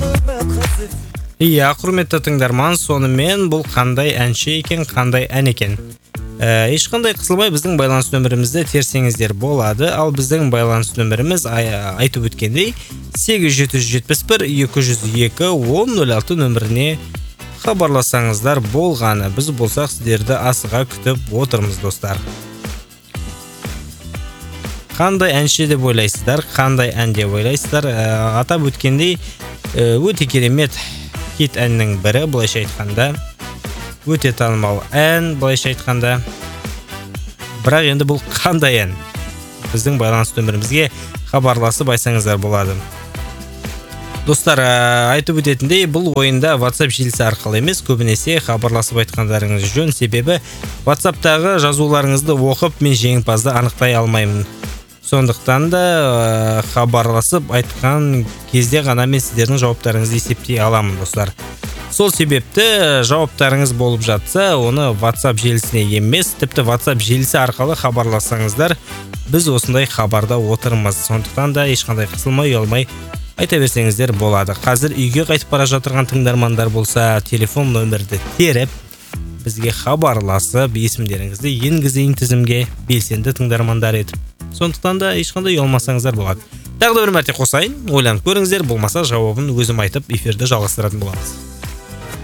Иә, құрметті тыңдарман, сонымен бұл қандай әнші екен, қандай ән екен. Ешқандай қысылмай біздің байланыс нөмірімізді терсеңіздер болады. Ал біздің байланыс нөміріміз айтып өткендей 8771-202-1006 нөміріне хабарласаңыздар болғаны. Біз болсақ сіздерді асыға күтіп отырмыз, достар. Қандай әнші деп ойлайсыздар, қандай ән деп ойлайсыздар. Атап өткендей өте керемет хит әннің бірі, былайша айтқанда. Өте танымал ән, былайша айтқанда. Бірақ енді бұл қандай ән? Біздің байланыс нөмірімізге хабарласып айтсаңыздар болады. Достар, айтып өтетіндей, бұл ойында WhatsApp желісі арқылы емес, көбінесе хабарласып айтқандарыңыз жөн. Себебі WhatsApp'тағы жазуларыңызды оқып, мен жеңімпазды анықтай алмаймын. Сондықтан да хабарласып айтқан кезде ғана мен сіздердің жауаптарыңызды есептей аламын, достар. Сол себепті жауаптарыңыз болып жатса, оны WhatsApp желісіне емес, тіпті WhatsApp желісі арқылы хабарласаңыздар, біз осындай хабарда отырмыз. Сондықтан да ешқандай қысылмай, ұялмай айта берсеңіздер болады. Қазір үйге қайтып бара жатырған тыңдармандар болса, телефон нөмірді теріп, бізге хабарласып, есімдеріңізді енгізейін тізімге, белсенді тыңдармандар етіп. Сондықтан да ешқандай ұялмасаңыздар болады. Тағы да бір мәрте қосайын, ойланып көріңіздер, болмаса жауабын өзім айтып эфирді жалғастыратын боламыз.